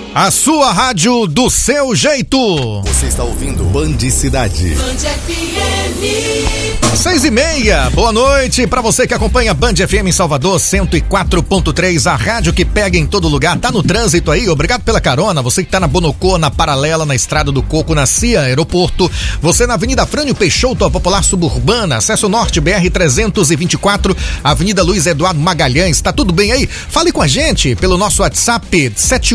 A sua rádio do seu jeito. Você está ouvindo Band Cidade. Band FM. 6:30, boa noite pra você que acompanha Band FM em Salvador, 104.3, a rádio que pega em todo lugar. Tá no trânsito aí? Obrigado pela carona. Você que tá na Bonocô, na Paralela, na Estrada do Coco, na CIA Aeroporto. Você na Avenida Frânio Peixoto, a Popular Suburbana, Acesso Norte, BR-324, Avenida Luiz Eduardo Magalhães. Tá tudo bem aí? Fale com a gente pelo nosso WhatsApp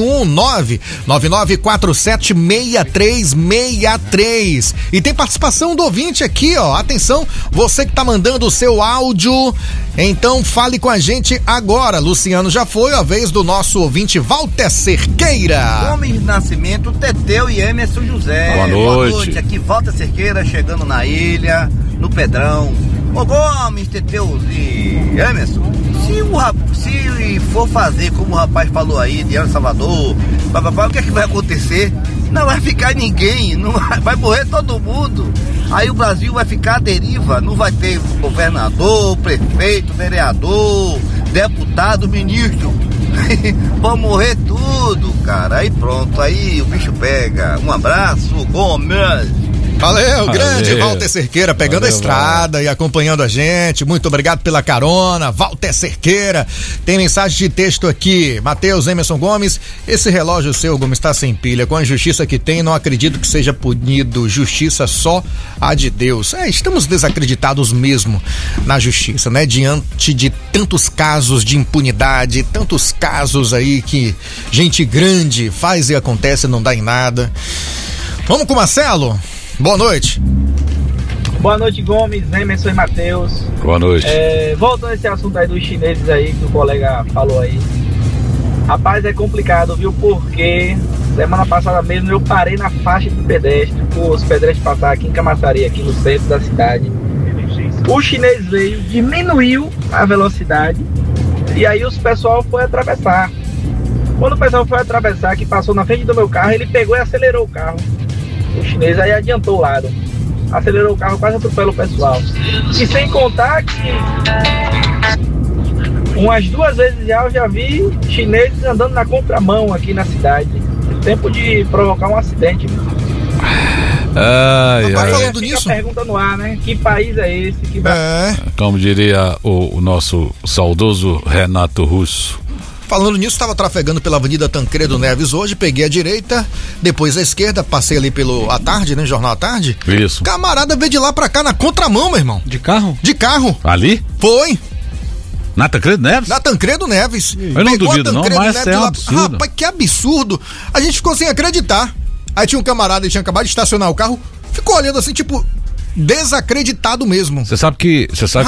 719-9947-6363. E tem participação do ouvinte aqui, ó. Atenção, você que tá mandando o seu áudio, então fale com a gente agora. Luciano, já foi a vez do nosso ouvinte Walter Cerqueira. Gomes Nascimento, Teteu e Emerson José. Boa noite. Aqui Walter Cerqueira chegando na ilha, no Pedrão. Ô Gomes, Teteu e Emerson, se for fazer como o rapaz falou aí, de Salvador, o que é que vai acontecer? Não vai ficar ninguém, não vai morrer todo mundo. Aí o Brasil vai ficar à deriva, não vai ter governador, prefeito, vereador, deputado, ministro. Vão morrer tudo, cara. Aí pronto, aí o bicho pega. Um abraço, Gomes. Valeu, grande Walter Cerqueira, pegando a estrada e acompanhando a gente. Muito obrigado pela carona, Walter Cerqueira. Tem mensagem de texto aqui, Matheus Emerson Gomes. Esse relógio seu, Gomes, está sem pilha. Com a injustiça que tem, não acredito que seja punido. Justiça só a de Deus. Estamos desacreditados mesmo na justiça, né? Diante de tantos casos de impunidade, tantos casos aí que gente grande faz e acontece e não dá em nada. Vamos com o Marcelo? Boa noite. Boa noite, Gomes, Emerson e Matheus. Boa noite. Voltando a esse assunto aí dos chineses aí que o colega falou aí. Rapaz, é complicado, viu? Porque semana passada mesmo eu parei na faixa de pedestre, os pedestres passaram aqui em Camaçari, aqui no centro da cidade. O chinês veio, diminuiu a velocidade e aí o pessoal foi atravessar. Quando o pessoal foi atravessar, que passou na frente do meu carro, ele pegou e acelerou o carro. O chinês aí adiantou o lado, acelerou o carro, quase atropelou o pessoal. E sem contar que umas 2 vezes eu já vi chineses andando na contramão aqui na cidade. Tempo de provocar um acidente. Falando nisso, pergunta no ar, né? Que país é esse? Como diria o nosso saudoso Renato Russo. Falando nisso, estava trafegando pela Avenida Tancredo Neves hoje, peguei a direita, depois a esquerda, passei ali à tarde, né? Jornal à tarde. Isso. Camarada veio de lá pra cá na contramão, meu irmão. De carro? De carro. Ali? Foi. Na Tancredo Neves? Na Tancredo Neves. Eu não duvido não, mas é um absurdo. Rapaz, que absurdo. A gente ficou sem acreditar. Aí tinha um camarada, ele tinha acabado de estacionar o carro, ficou olhando assim, tipo, desacreditado mesmo. Você sabe que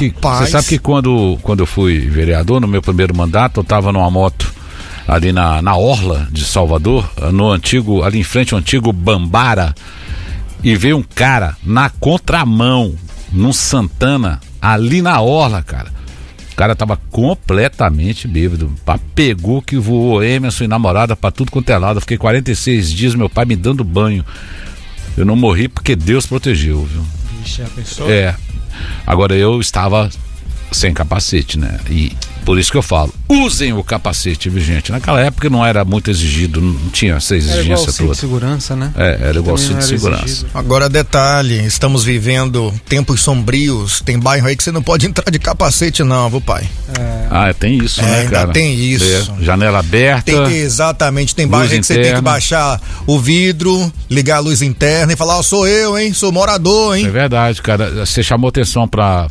quando eu fui vereador, no meu primeiro mandato, eu tava numa moto ali na orla de Salvador, ali em frente ao antigo Bambara, e veio um cara na contramão, num Santana, ali na orla, cara. O cara tava completamente bêbado. Pegou que voou Emerson e namorada pra tudo quanto é lado. Eu fiquei 46 dias, meu pai me dando banho. Eu não morri porque Deus protegeu, viu? Ixi, a pessoa... Agora eu estava sem capacete, né? E por isso que eu falo, usem o capacete, viu, gente? Naquela época não era muito exigido, não tinha essa exigência toda. Era igual cinto de segurança, né? Era igual cinto de segurança. Exigido. Agora detalhe, estamos vivendo tempos sombrios, tem bairro aí que você não pode entrar de capacete não, viu, pai? Tem isso, né, ainda cara? Tem isso. Janela aberta. Exatamente, tem bairro aí que você tem que baixar o vidro, ligar a luz interna e falar, sou eu, hein? Sou morador, hein? É verdade, cara. Você chamou atenção pra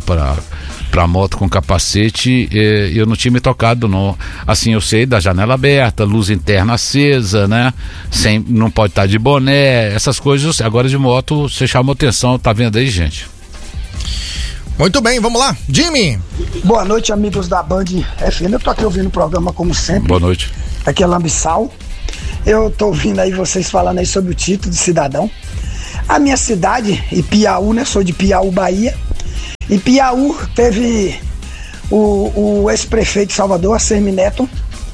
moto com capacete, eu não tinha me tocado, não. Assim, eu sei da janela aberta, luz interna acesa, né? Não pode estar de boné, essas coisas. Agora de moto, você chamou atenção, tá vendo aí, gente? Muito bem, vamos lá. Jimmy. Boa noite, amigos da Band FM. Eu tô aqui ouvindo o programa como sempre. Boa noite. Aqui é Lambissal. Eu tô ouvindo aí vocês falando aí sobre o título de cidadão. A minha cidade, Ipiaú, né? Sou de Piauí, Bahia. Em Piauí teve o ex-prefeito de Salvador, Assemi Neto.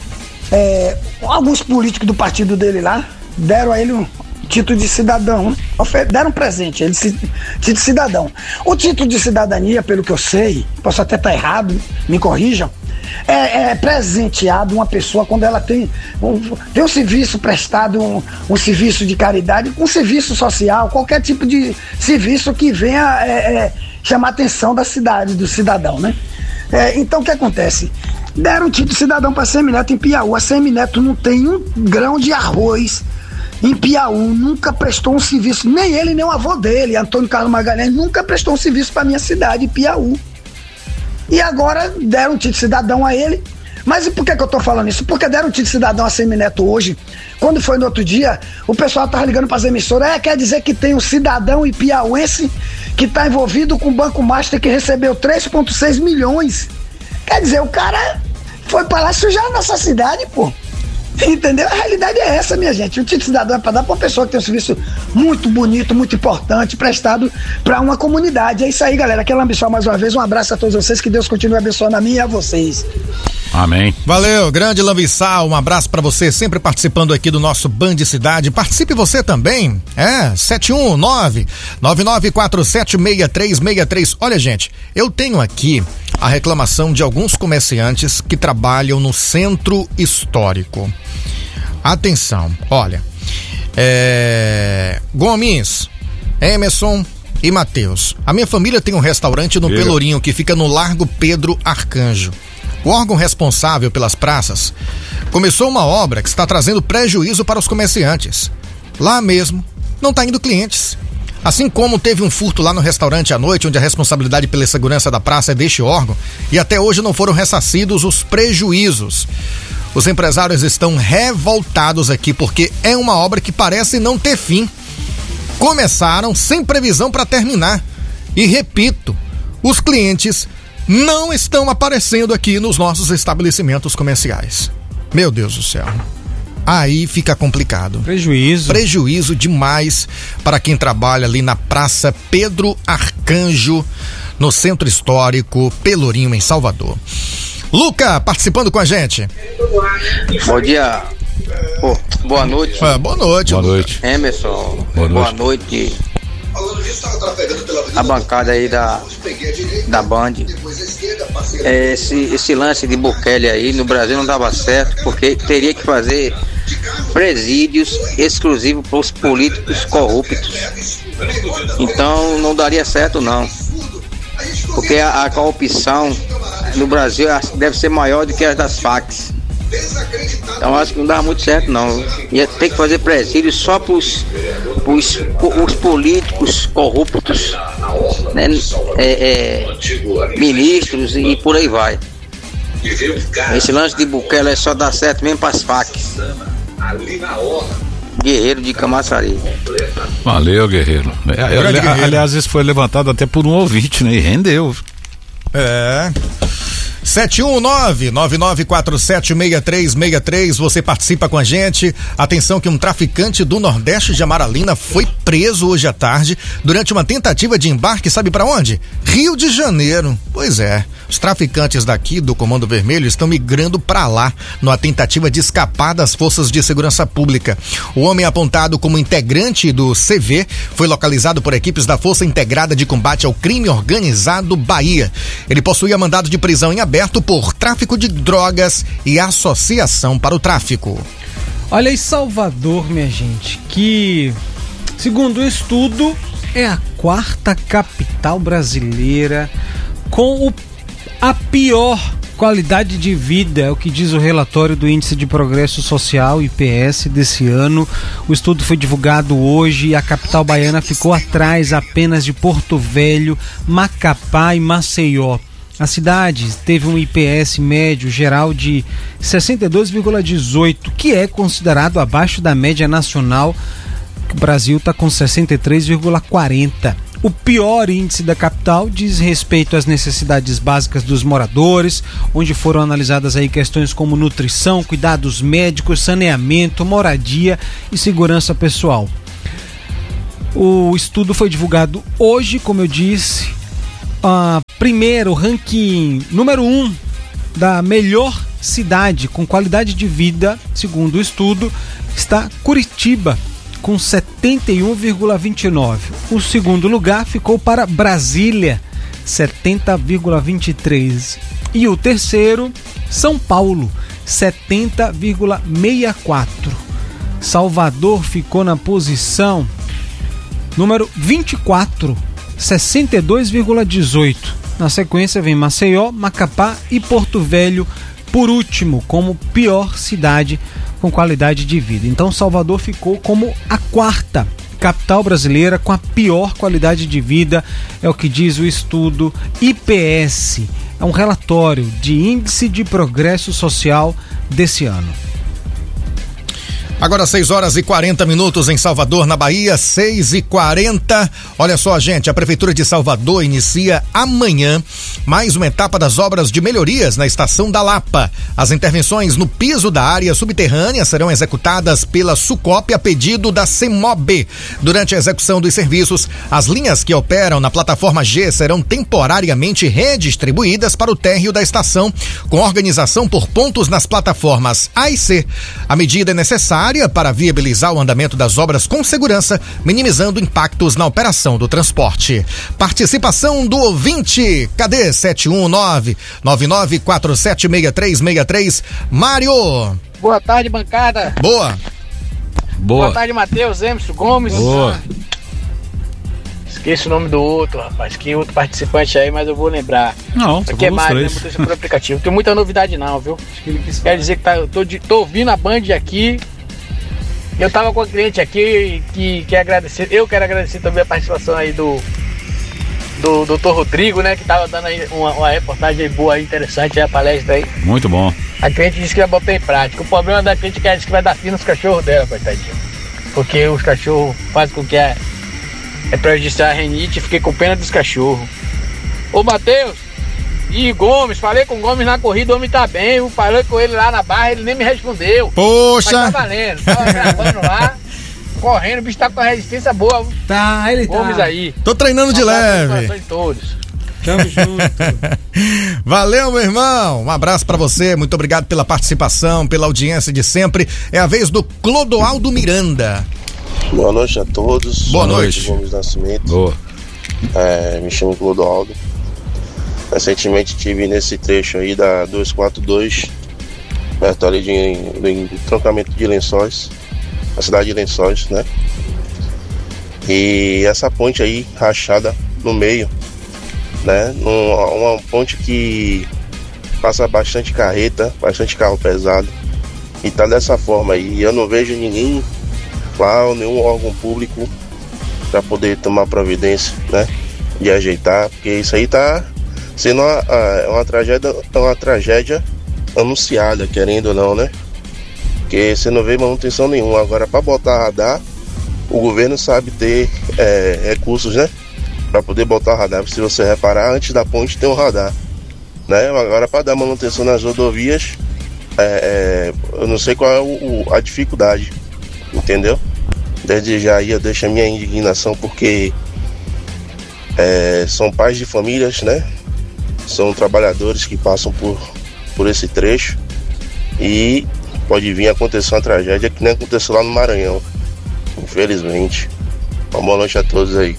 Alguns políticos do partido dele lá deram a ele um título de cidadão, deram um presente, ele título de cidadão. O título de cidadania, pelo que eu sei, posso até estar errado, me corrijam, é presenteado uma pessoa quando ela tem um serviço prestado, um serviço de caridade, um serviço social, qualquer tipo de serviço que venha chamar a atenção da cidade, do cidadão, né? Então o que acontece? Deram um título de cidadão para Semineto em Piauí. A Semineto não tem um grão de arroz em Piauí, nunca prestou um serviço, nem ele, nem o avô dele, Antônio Carlos Magalhães, nunca prestou um serviço para minha cidade, Piauí. E agora deram um título de cidadão a ele. Mas e por que eu tô falando isso? Porque deram um título de cidadão a Semineto hoje. Quando foi no outro dia, o pessoal tava ligando para as emissoras, quer dizer que tem um cidadão piauense que tá envolvido com o Banco Master que recebeu 3,6 milhões. Quer dizer, o cara foi para lá sujar a nossa cidade, pô. Entendeu? A realidade é essa, minha gente. O título de cidadão é para dar para uma pessoa que tem um serviço muito bonito, muito importante, prestado para uma comunidade. É isso aí, galera. Quero abençoar mais uma vez. Um abraço a todos vocês. Que Deus continue abençoando a mim e a vocês. Amém. Valeu, grande Lambissal, um abraço pra você, sempre participando aqui do nosso Band Cidade. Participe você também, 719-9947-6363. Olha, gente, eu tenho aqui a reclamação de alguns comerciantes que trabalham no centro histórico. Atenção, olha, Gomes, Emerson e Matheus, a minha família tem um restaurante no Pelourinho que fica no Largo Pedro Arcanjo. O órgão responsável pelas praças começou uma obra que está trazendo prejuízo para os comerciantes. Lá mesmo, não está indo clientes. Assim como teve um furto lá no restaurante à noite, onde a responsabilidade pela segurança da praça é deste órgão, e até hoje não foram ressarcidos os prejuízos. Os empresários estão revoltados aqui, porque é uma obra que parece não ter fim. Começaram sem previsão para terminar. E repito, os clientes não estão aparecendo aqui nos nossos estabelecimentos comerciais. Meu Deus do céu. Aí fica complicado. Prejuízo demais para quem trabalha ali na Praça Pedro Arcanjo, no Centro Histórico Pelourinho, em Salvador. Luca, participando com a gente. Bom dia. Boa noite. Boa noite. Boa noite. Emerson. Boa noite. A bancada aí da Band. Esse lance de Bukele aí no Brasil não dava certo, porque teria que fazer presídios exclusivos para os políticos corruptos. Então não daria certo não, porque a corrupção no Brasil deve ser maior do que as das facas. Então acho que não dá muito certo não. Ia ter que fazer presídio só para os políticos corruptos, né? Ministros e por aí vai. Esse lance de Bukele só dá certo mesmo para as facas. Guerreiro de Camaçari. Valeu, Guerreiro. Aliás, isso foi levantado até por um ouvinte, né? E rendeu. 719-9947-6363. Você participa com a gente. Atenção que um traficante do Nordeste de Amaralina foi preso hoje à tarde durante uma tentativa de embarque, sabe para onde? Rio de Janeiro. Pois é, os traficantes daqui do Comando Vermelho estão migrando para lá numa tentativa de escapar das forças de segurança pública. O homem apontado como integrante do CV foi localizado por equipes da Força Integrada de Combate ao Crime Organizado Bahia. Ele possuía mandado de prisão em aberto por tráfico de drogas e associação para o tráfico. Olha aí, Salvador, minha gente, que segundo um estudo é a 4ª capital brasileira com a pior qualidade de vida, é o que diz o relatório do Índice de Progresso Social, IPS, desse ano. O estudo foi divulgado hoje e a capital baiana ficou atrás apenas de Porto Velho, Macapá e Maceió. A cidade teve um IPS médio geral de 62,18, que é considerado abaixo da média nacional. O Brasil está com 63,40. O pior índice da capital diz respeito às necessidades básicas dos moradores, onde foram analisadas aí questões como nutrição, cuidados médicos, saneamento, moradia e segurança pessoal. O estudo foi divulgado hoje, como eu disse. Primeiro, ranking número 1 da melhor cidade com qualidade de vida, segundo o estudo, está Curitiba, com 71,29. O segundo lugar ficou para Brasília, 70,23. E o terceiro, São Paulo, 70,64. Salvador ficou na posição número 24, 62,18. Na sequência vem Maceió, Macapá e Porto Velho, por último, como pior cidade com qualidade de vida. Então Salvador ficou como a quarta capital brasileira com a pior qualidade de vida, é o que diz o estudo IPS. É um relatório de Índice de Progresso Social desse ano. Agora 6h40 em Salvador, na Bahia, 6h40. Olha só, gente, a Prefeitura de Salvador inicia amanhã mais uma etapa das obras de melhorias na Estação da Lapa. As intervenções no piso da área subterrânea serão executadas pela Sucop a pedido da CEMOB. Durante a execução dos serviços, as linhas que operam na plataforma G serão temporariamente redistribuídas para o térreo da estação, com organização por pontos nas plataformas A e C. A medida é necessária para viabilizar o andamento das obras com segurança, minimizando impactos na operação do transporte. Participação do ouvinte. Cadê? 719-99476363. Mário. Boa tarde, bancada. Boa. Boa tarde, Matheus, Emerson Gomes. Boa. Esqueço o nome do outro, rapaz. Que outro participante aí, mas eu vou lembrar. Não, aqui é mais, né? Motorista por aplicativo. Não tem muita novidade não, viu? Isso quer dizer que tô ouvindo a Band aqui. Eu tava com a cliente aqui que quer agradecer. Eu quero agradecer também a participação aí do Dr. Rodrigo, né? Que tava dando aí uma reportagem boa, interessante aí, a palestra aí. Muito bom. A cliente disse que vai botar em prática. O problema da cliente é que ela disse que vai dar fim nos cachorros dela, coitadinha. Porque os cachorros fazem com que é prejudiciar a renite, e fiquei com pena dos cachorros. Ô Matheus e Gomes, falei com o Gomes na corrida, o homem tá bem, eu falei com ele lá na barra, ele nem me respondeu. Poxa! Mas tá valendo, tava gravando lá, correndo, o bicho tá com a resistência boa. Tá, ele Gomes tá. aí. Tô treinando de leve. De todos. Tamo junto. Valeu, meu irmão. Um abraço pra você. Muito obrigado pela participação, pela audiência de sempre. É a vez do Clodoaldo Miranda. Boa noite a todos. Boa noite. Gomes Nascimento. Boa. Me chamo Clodoaldo. Recentemente estive nesse trecho aí da 242, perto ali do entroncamento de Lençóis, na cidade de Lençóis, né? E essa ponte aí rachada no meio, né? Uma ponte que passa bastante carreta, bastante carro pesado, e tá dessa forma aí. Eu não vejo ninguém lá, nenhum órgão público para poder tomar providência, né? De ajeitar, porque isso aí tá sendo uma tragédia anunciada, querendo ou não, né? Porque você não vê manutenção nenhuma. Agora, para botar radar, o governo sabe ter recursos, né? Para poder botar radar. Se você reparar, antes da ponte tem um radar, né? Agora, para dar manutenção nas rodovias, eu não sei qual é a dificuldade, entendeu? Desde já aí eu deixo a minha indignação, porque são pais de famílias, né? São trabalhadores que passam por esse trecho e pode vir a acontecer uma tragédia que nem aconteceu lá no Maranhão, infelizmente. Uma boa noite a todos aí.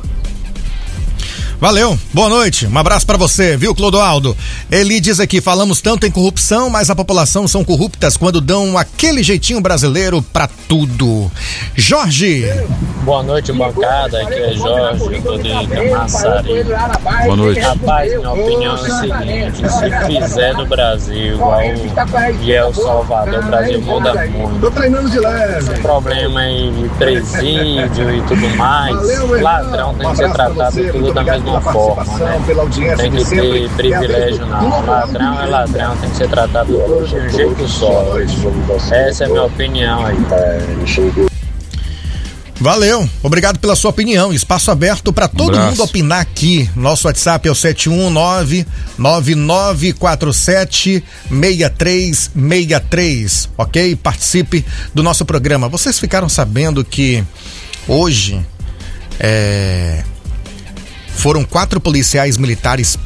Valeu, boa noite, um abraço pra você, viu, Clodoaldo? Ele diz aqui, falamos tanto em corrupção, mas a população são corruptas quando dão aquele jeitinho brasileiro pra tudo. Jorge. Boa noite, bancada, aqui é Jorge, eu tô de Camaçari. Boa noite. Rapaz, minha opinião é o seguinte, se fizer no Brasil igual e El Salvador, o Brasil muda muito. Tô treinando de leve. O problema aí de presídio e tudo mais, ladrão tem que ser tratado tudo da mesma forma, né? Tem que ter privilégio não. Ladrão é ladrão, tem que ser tratado de um jeito só. Essa é a minha opinião aí. Valeu, obrigado pela sua opinião. Espaço aberto para todo mundo opinar aqui. Nosso WhatsApp é o 719-9947-6363, ok? Participe do nosso programa. Vocês ficaram sabendo que hoje foram 4 policiais militares